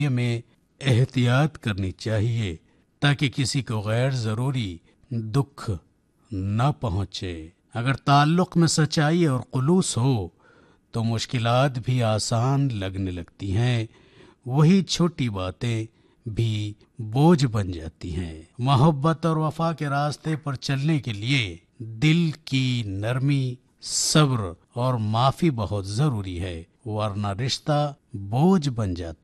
में एहतियात करनी चाहिए ताकि किसी को गैर ज़रूरी दुख न पहुँचे। अगर ताल्लुक़ में सच्चाई और खुलूस हो तो मुश्किलात भी आसान लगने लगती हैं, वही छोटी बातें भी बोझ बन जाती हैं। मोहब्बत और वफा के रास्ते पर चलने के लिए दिल की नरमी, सब्र और माफ़ी बहुत ज़रूरी है, वरना रिश्ता बोझ बन जाता है।